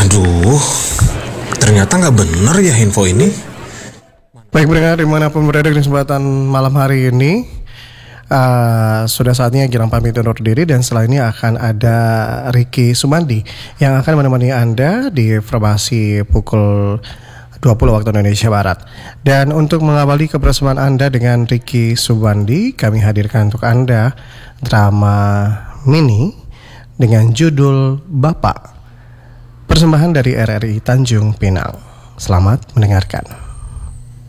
Aduh, ternyata nggak bener ya info ini. Baik pendengar dimanapun berada di kesempatan malam hari ini, sudah saatnya Gilang pamit undur diri, dan setelah ini akan ada Ricky Sumandi yang akan menemani Anda di informasi pukul 20 waktu Indonesia Barat. Dan untuk mengawali kebersamaan Anda dengan Ricky Sumandi, kami hadirkan untuk Anda drama mini dengan judul Bapak, persembahan dari RRI Tanjung Pinang. Selamat mendengarkan.